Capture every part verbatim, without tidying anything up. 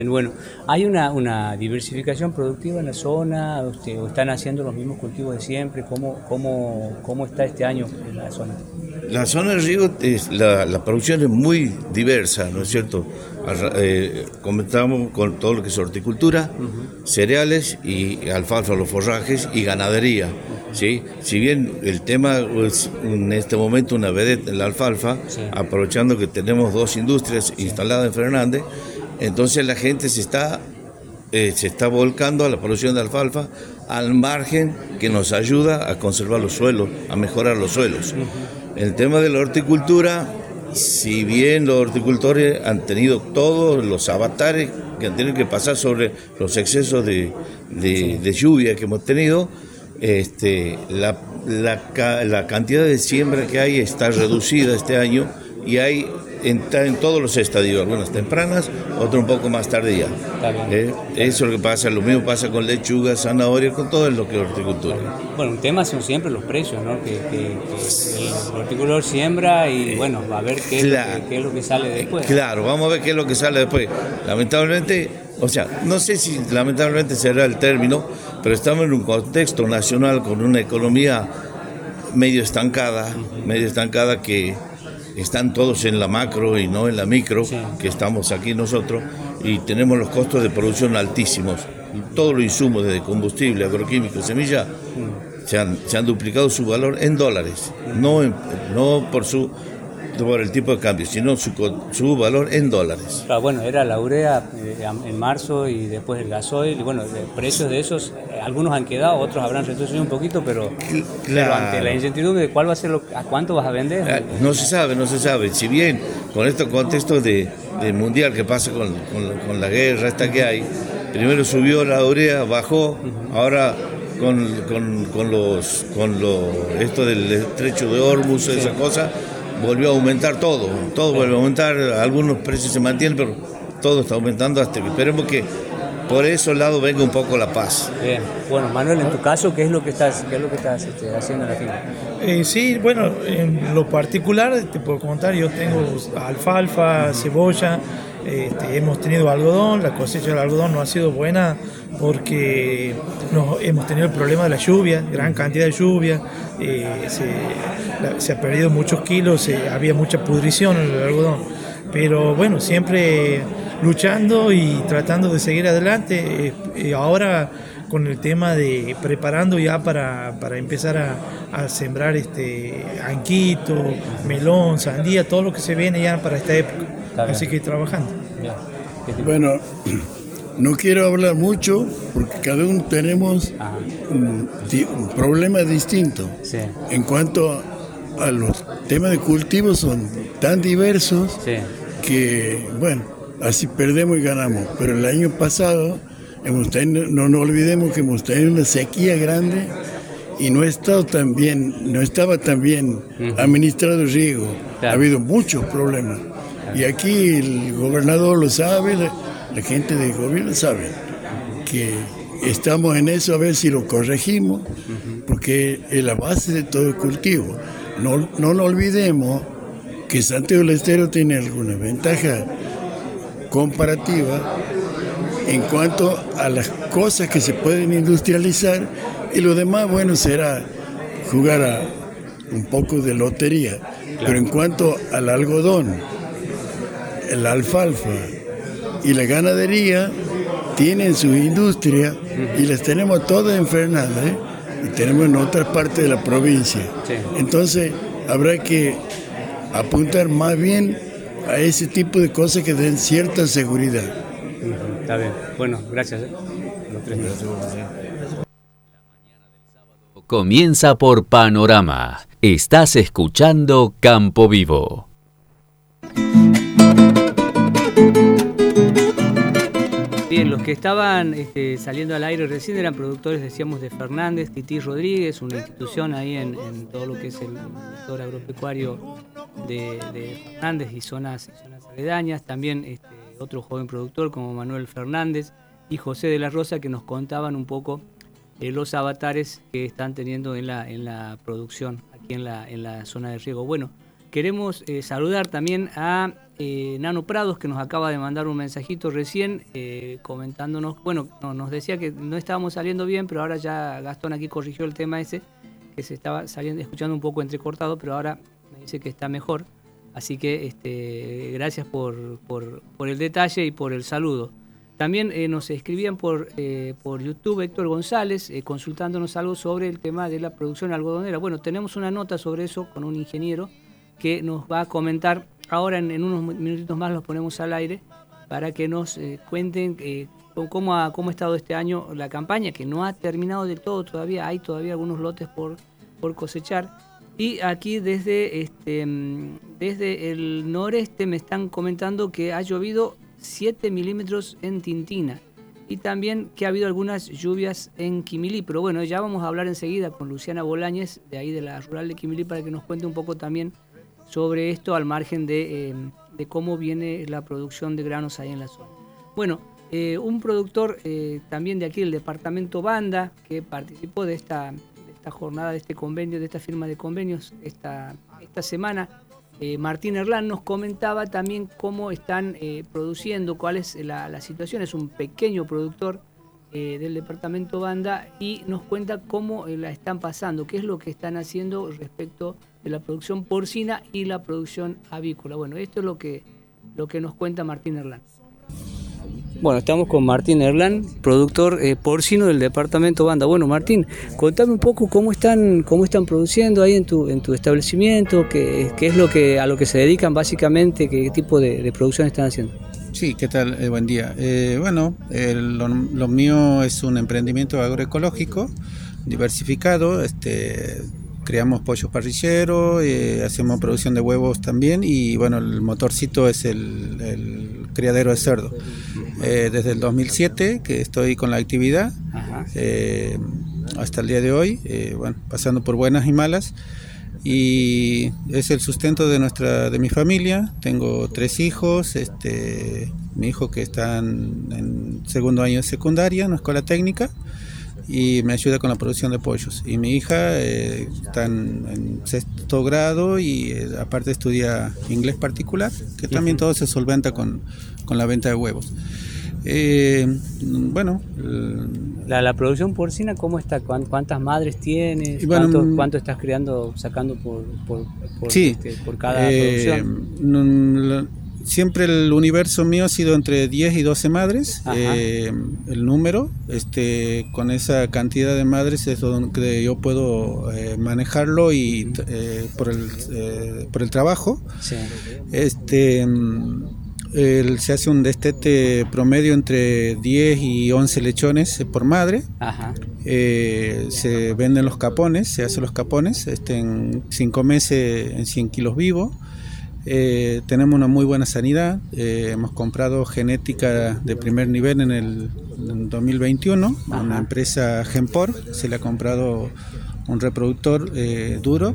Bueno, ¿hay una, una diversificación productiva en la zona? Usted, ¿o están haciendo los mismos cultivos de siempre? ¿Cómo, cómo, cómo está este año en la zona? La zona de riego, es, la, la producción es muy diversa, ¿no es cierto? Arra- eh, Comentamos con todo lo que es horticultura, uh-huh, cereales y alfalfa, los forrajes y ganadería, ¿sí? Si bien el tema es en este momento una vedette en la alfalfa, sí, aprovechando que tenemos dos industrias, sí, instaladas en Fernández, entonces la gente se está eh, se está volcando a la producción de alfalfa al margen que nos ayuda a conservar los suelos, a mejorar los suelos. El tema de la horticultura, si bien los horticultores han tenido todos los avatares que han tenido que pasar sobre los excesos de, de, de lluvia que hemos tenido, este, la, la, la cantidad de siembra que hay está reducida este año y hay en, en todos los estadios, algunas tempranas, otras un poco más tardías. Eh, eso es lo que pasa, lo mismo pasa con lechuga, zanahoria, con todo lo que es horticultura. Bueno, un tema son siempre los precios, ¿no? Que, que, que el horticultor siembra y bueno, va a ver qué, claro, es lo que, qué es lo que sale después. Claro, vamos a ver qué es lo que sale después. Lamentablemente, o sea, no sé si lamentablemente será el término, pero estamos en un contexto nacional con una economía medio estancada, uh-huh, medio estancada que están todos en la macro y no en la micro, sí, que estamos aquí nosotros, y tenemos los costos de producción altísimos. Todos los insumos, desde combustible, agroquímicos, semillas, mm. se, han, se han duplicado su valor en dólares, mm. no, en, no por su por el tipo de cambio, sino su, su valor en dólares. Claro, bueno, era la urea eh, en marzo y después el gasoil, y bueno, de precios de esos, eh, algunos han quedado, otros habrán retrocedido un poquito, pero, claro, pero ante la incertidumbre de cuál va a ser, lo, a cuánto vas a vender. No se sabe, no se sabe. Si bien con este contexto de, de mundial que pasa con, con, con la guerra esta que hay, primero subió la urea, bajó, uh-huh, ahora con, con, con los, con los, esto del estrecho de Hormuz, sí, esa cosa, volvió a aumentar todo, todo vuelve a aumentar, algunos precios se mantienen, pero todo está aumentando hasta que esperemos que por esos lados venga un poco la paz. Bien, bueno, Manuel, en tu caso, ¿qué es lo que estás, qué es lo que estás este, haciendo en la finca? Eh, sí, bueno, en lo particular te puedo contar, yo tengo alfalfa, cebolla, este, hemos tenido algodón, la cosecha del algodón no ha sido buena porque nos, hemos tenido el problema de la lluvia, gran cantidad de lluvia, eh, se, la, se ha perdido muchos kilos, eh, había mucha pudrición en el algodón, pero bueno, siempre luchando y tratando de seguir adelante, eh, eh, ahora con el tema de preparando ya para, para empezar a, a sembrar este anquito, melón, sandía, todo lo que se viene ya para esta época. Así que trabajando. Bueno, no quiero hablar mucho porque cada uno tenemos un, un problema distinto. Sí. En cuanto a los temas de cultivo son tan diversos, sí, que, bueno, así perdemos y ganamos. Pero el año pasado hemos tenido, no nos olvidemos que hemos tenido una sequía grande y no, estado tan bien, no estaba tan bien uh-huh, administrado el riego. Claro. Ha habido muchos problemas. Y aquí el gobernador lo sabe, la, la gente del gobierno sabe que estamos en eso a ver si lo corregimos, uh-huh, porque es la base de todo el cultivo. No, no nos olvidemos que Santiago del Estero tiene alguna ventaja comparativa en cuanto a las cosas que se pueden industrializar y lo demás, bueno, será jugar a un poco de lotería. Claro. Pero en cuanto al algodón, la alfalfa y la ganadería tienen su industria y las tenemos todas en Fernández, ¿eh? Y tenemos en otras partes de la provincia. Sí. Entonces habrá que apuntar más bien a ese tipo de cosas que den cierta seguridad. Uh-huh. Está bien. Bueno, gracias. ¿eh? Los tres. Comienza por Panorama. Estás escuchando Campo Vivo. Bien, los que estaban este, saliendo al aire recién eran productores, decíamos, de Fernández, Tití Rodríguez, una institución ahí en, en todo lo que es el sector agropecuario de, de Fernández y zonas, y zonas aledañas. También este, otro joven productor como Manuel Fernández y José de la Rosa, que nos contaban un poco eh, los avatares que están teniendo en la, en la producción aquí en la, en la zona de riego. Bueno, queremos eh, saludar también a eh, Nano Prados, que nos acaba de mandar un mensajito recién eh, comentándonos, bueno, no, nos decía que no estábamos saliendo bien, pero ahora ya Gastón aquí corrigió el tema ese, que se estaba saliendo, escuchando un poco entrecortado, pero ahora me dice que está mejor. Así que este, gracias por, por, por el detalle y por el saludo. También eh, nos escribían por, eh, por YouTube Héctor González eh, consultándonos algo sobre el tema de la producción algodonera. Bueno, tenemos una nota sobre eso con un ingeniero que nos va a comentar. Ahora en, en unos minutitos más los ponemos al aire para que nos eh, cuenten eh, cómo, ha, cómo ha estado este año la campaña, que no ha terminado del todo todavía. Hay todavía algunos lotes por, por cosechar. Y aquí desde, este, desde el noreste me están comentando que ha llovido siete milímetros en Tintina y también que ha habido algunas lluvias en Quimilí. Pero bueno, ya vamos a hablar enseguida con Luciana Bolañez, de ahí de la rural de Quimilí, para que nos cuente un poco también sobre esto, al margen de, eh, de cómo viene la producción de granos ahí en la zona. Bueno, eh, un productor eh, también de aquí del departamento Banda, que participó de esta... esta jornada, de este convenio, de esta firma de convenios esta, esta semana. Eh, Martín Erlán nos comentaba también cómo están eh, produciendo, cuál es la, la situación. Es un pequeño productor eh, del departamento Banda y nos cuenta cómo eh, la están pasando, qué es lo que están haciendo respecto de la producción porcina y la producción avícola. Bueno, esto es lo que, lo que nos cuenta Martín Erlán. Bueno, estamos con Martín Erlán, productor eh, porcino del departamento Banda. Bueno, Martín, contame un poco cómo están cómo están produciendo ahí en tu en tu establecimiento, qué, qué es lo que a lo que se dedican básicamente, qué tipo de, de producción están haciendo. Sí, ¿qué tal? Eh, buen día. Eh, bueno, eh, lo, lo mío es un emprendimiento agroecológico diversificado. Este, creamos pollos parrilleros, eh, hacemos producción de huevos también y bueno, el motorcito es el, el criadero de cerdo. Eh, desde el dos mil siete que estoy con la actividad, eh, hasta el día de hoy, eh, bueno, pasando por buenas y malas, y es el sustento de nuestra, de mi familia. Tengo tres hijos, este, mi hijo que está en, en segundo año de secundaria, en la escuela técnica, y me ayuda con la producción de pollos. Y mi hija eh, está en, en sexto grado y eh, aparte estudia inglés particular, que también todo se solventa con, con la venta de huevos. Eh, bueno, la, la producción porcina, ¿cómo está? ¿Cuántas madres tienes? Bueno, ¿Cuánto, ¿Cuánto estás criando, sacando por, por, por, sí, este, por cada eh, producción? Siempre el universo mío ha sido entre diez y doce madres, eh, el número, este, con esa cantidad de madres es donde yo puedo eh, manejarlo y eh, por, el, eh, por el trabajo. Sí. Este, el, se hace un destete promedio entre diez y once lechones por madre. Ajá. Eh, se venden los capones, se hacen los capones, este, en cinco meses en cien kilos vivos. Eh, tenemos una muy buena sanidad, eh, hemos comprado genética de primer nivel en el en dos mil veintiuno. Ajá. Una empresa Genpor, se le ha comprado un reproductor eh, duro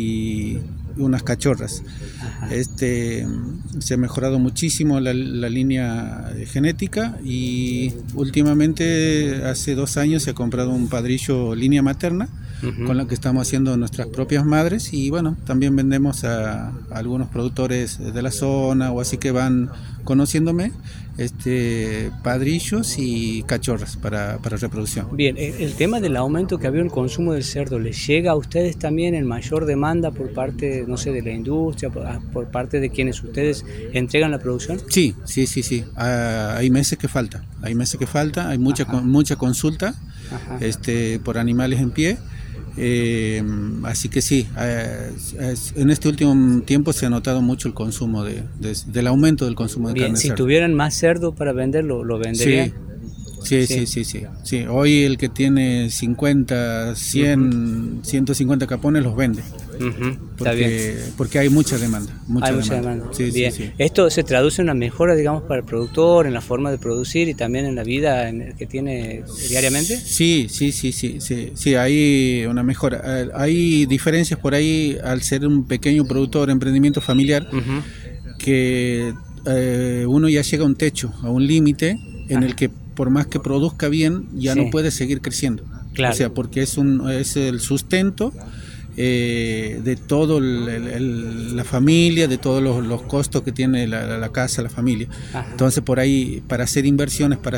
y unas cachorras. Ajá. Este, se ha mejorado muchísimo la, la línea genética y últimamente hace dos años se ha comprado un padrillo línea materna. Uh-huh. Con la que estamos haciendo nuestras propias madres y bueno, también vendemos a, a algunos productores de la zona o así que van conociéndome, este, padrillos y cachorras para, para reproducción. Bien, el tema del aumento que había en el consumo del cerdo, ¿les llega a ustedes también en mayor demanda por parte, no sé, de la industria, por, por parte de quienes ustedes entregan la producción? Sí, sí, sí, sí. Uh, hay meses que falta, hay meses que falta, hay mucha, con, mucha consulta, este, por animales en pie. Eh, así que sí, eh, en este último tiempo se ha notado mucho el consumo de, de, del aumento del consumo de Bien, carne de si cerdo. tuvieran más cerdo para vender, ¿lo, lo venderían? Sí. Sí, sí, sí, sí, sí. Hoy el que tiene cincuenta, cien, uh-huh. ciento cincuenta capones los vende. Uh-huh. Porque, Está bien. Porque hay mucha demanda. Mucha hay demanda. mucha demanda. Sí, bien. Sí, sí. Esto se traduce en una mejora, digamos, para el productor, en la forma de producir y también en la vida en el que tiene diariamente. Sí, sí, sí, sí, sí, sí, hay una mejora. Hay diferencias por ahí al ser un pequeño productor, emprendimiento familiar, uh-huh. que eh, uno ya llega a un techo, a un límite en Ajá. el que por más que produzca bien, ya sí. no puede seguir creciendo. Claro. O sea, porque es un es el sustento eh, de todo el, el, el, la familia, de todos los, los costos que tiene la, la casa, la familia. Ajá. Entonces por ahí, para hacer inversiones, para